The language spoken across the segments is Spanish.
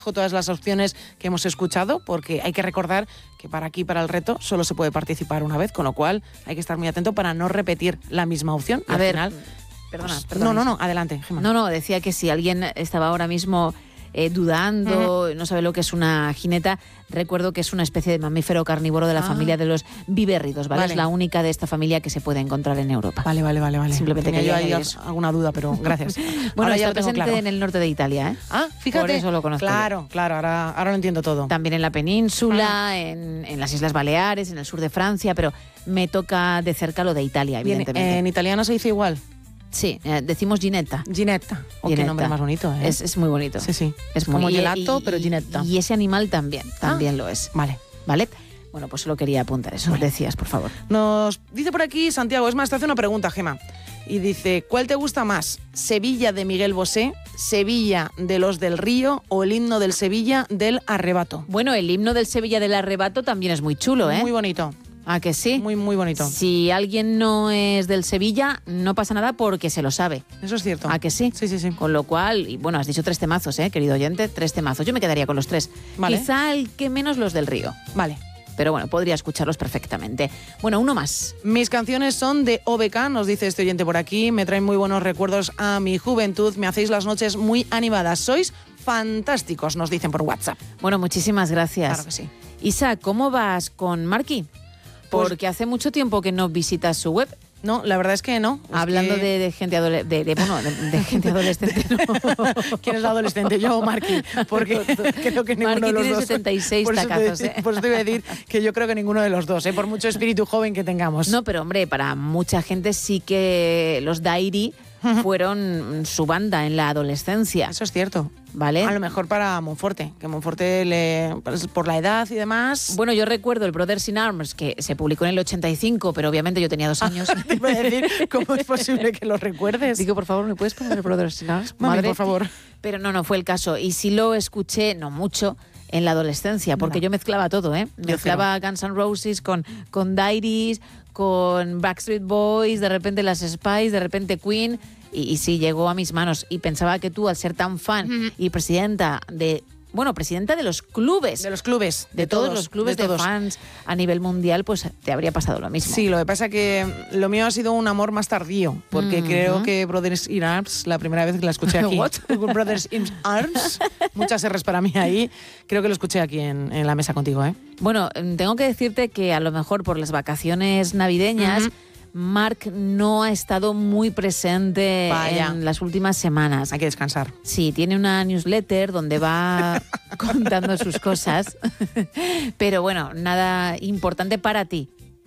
todas las opciones que hemos escuchado, porque hay que recordar que para el reto, solo se puede participar una vez, con lo cual hay que estar muy atento para no repetir la misma opción. A ver, perdona. No, adelante, Gemma. No, decía que si alguien estaba ahora mismo dudando, no sabe lo que es una jineta, recuerdo que es una especie de mamífero carnívoro de la familia de los vivérridos, ¿vale? Es la única de esta familia que se puede encontrar en Europa. Vale. Simplemente tenía que yo ahí alguna duda, pero gracias. Bueno, ahora ya está lo tengo presente claro. en el norte de Italia, ¿eh? Ah, fíjate. Por eso lo conozco. Claro, ahora lo entiendo todo. También en la península, en las Islas Baleares, en el sur de Francia, pero me toca de cerca lo de Italia, evidentemente. Bien, en italiano se dice igual. Sí, decimos ginetta. Ginetta. Qué nombre más bonito, ¿eh? Es muy bonito. Sí. Es como muy, gelato, pero ginetta. Y ese animal también lo es. Vale. Bueno, pues solo quería apuntar eso. Decías, por favor. Nos dice por aquí Santiago, es más, te hace una pregunta, Gema. Y dice, ¿cuál te gusta más? ¿Sevilla de Miguel Bosé, Sevilla de Los del Río o el himno del Sevilla del Arrebato? Bueno, el himno del Sevilla del Arrebato también es muy chulo, ¿eh? Muy bonito. ¿A que sí? Muy, muy bonito. Si alguien no es del Sevilla, no pasa nada porque se lo sabe. Eso es cierto. ¿A que sí? Sí. Con lo cual, y bueno, has dicho 3 temazos, querido oyente, 3 temazos. Yo me quedaría con los 3. Vale. Quizá el que menos los del Río. Vale. Pero bueno, podría escucharlos perfectamente. Bueno, uno más. Mis canciones son de OBK, nos dice este oyente por aquí. Me traen muy buenos recuerdos a mi juventud. Me hacéis las noches muy animadas. Sois fantásticos, nos dicen por WhatsApp. Bueno, muchísimas gracias. Claro que sí. Isa, ¿cómo vas con Marky? Porque hace mucho tiempo que no visitas su web. No, la verdad es que no. Hablando de gente adolescente, de gente adolescente, no. ¿Quién es la adolescente? ¿Yo o Marky? Porque creo que ninguno de los tiene dos. 76 tacazos, Por eso te iba a decir que yo creo que ninguno de los dos, por mucho espíritu joven que tengamos. No, pero hombre, para mucha gente sí que los Diary fueron su banda en la adolescencia. Eso es cierto. ¿Vale? A lo mejor para Monforte, que Monforte, por la edad y demás... Bueno, yo recuerdo el Brothers in Arms, que se publicó en el 85, pero obviamente yo tenía 2 años. Te iba a decir, ¿cómo es posible que lo recuerdes? Digo, por favor, ¿me puedes poner el Brothers in Arms? Mami, por favor. Pero no fue el caso. Y sí lo escuché, no mucho, en la adolescencia, porque yo mezclaba todo, ¿eh? Mezclaba Guns N' Roses con Diaries, con Backstreet Boys, de repente las Spice, de repente Queen... Y sí, llegó a mis manos. Y pensaba que tú, al ser tan fan y presidenta de los clubes. De los clubes. De todos los clubes de fans a nivel mundial, pues te habría pasado lo mismo. Sí, lo que pasa es que lo mío ha sido un amor más tardío, porque creo que Brothers in Arms, la primera vez que la escuché aquí. Brothers in Arms, muchas R's para mí ahí, creo que lo escuché aquí en la mesa contigo, ¿eh? Bueno, tengo que decirte que a lo mejor por las vacaciones navideñas... Marc no ha estado muy presente en las últimas semanas. Hay que descansar. Sí, tiene una newsletter donde va contando sus cosas, pero bueno, nada importante para ti.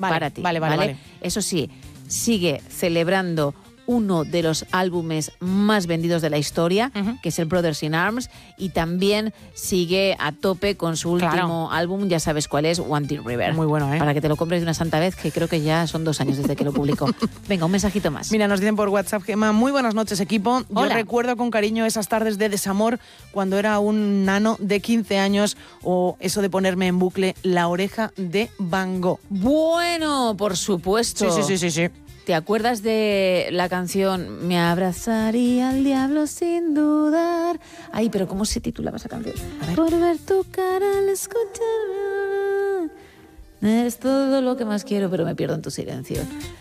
Vale. Eso sí, sigue celebrando uno de los álbumes más vendidos de la historia, que es el Brothers in Arms, y también sigue a tope con su último álbum, ya sabes cuál es, One Deep River. Muy bueno, ¿eh? Para que te lo compres de una santa vez, que creo que ya son 2 años desde que lo publicó. Venga, un mensajito más. Mira, nos dicen por WhatsApp, Gemma, muy buenas noches, equipo. Yo recuerdo con cariño esas tardes de desamor cuando era un nano de 15 años, o eso de ponerme en bucle La Oreja de Van Gogh. Bueno, por supuesto. Sí. ¿Te acuerdas de la canción Me abrazaría al diablo sin dudar? Ay, pero ¿cómo se titulaba esa canción? Por ver tu cara al escucharme. Es todo lo que más quiero, pero me pierdo en tu silencio.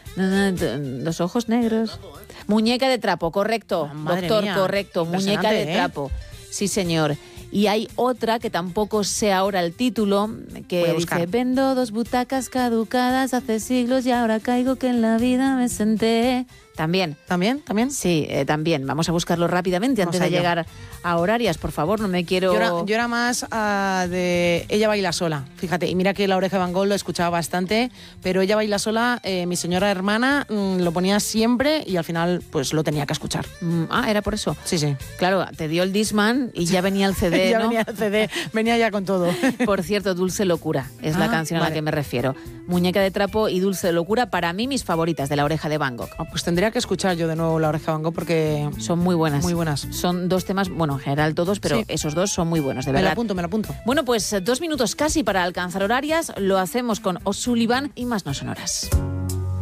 Los ojos negros. Muñeca de trapo, correcto. Doctor, mía. correcto. Muñeca de trapo. Sí, señor. Y hay otra que tampoco sé ahora el título, que dice: vendo 2 butacas caducadas hace siglos y ahora caigo que en la vida me senté. ¿También? Sí, también. Vamos a buscarlo rápidamente antes de llegar a horarias, por favor, no me quiero... Yo era más de Ella baila sola, fíjate, y mira que La Oreja de Van Gogh lo escuchaba bastante, pero Ella baila sola, mi señora hermana lo ponía siempre y al final pues lo tenía que escuchar. ¿Era por eso? Sí. Claro, te dio el Discman y ya venía el CD, ya ¿no? venía el CD, venía ya con todo. Por cierto, Dulce Locura es la canción a la que me refiero. Muñeca de trapo y Dulce Locura, para mí mis favoritas de La Oreja de Van Gogh. Pues tendría que escuchar yo de nuevo La Oreja de Van Gogh porque... son muy buenas. Muy buenas. Son 2 temas, bueno, en general todos, pero esos 2 son muy buenos, de verdad. Me lo apunto. Bueno, pues 2 minutos casi para alcanzar horarias. Lo hacemos con O'Sullivan y Más no sonoras.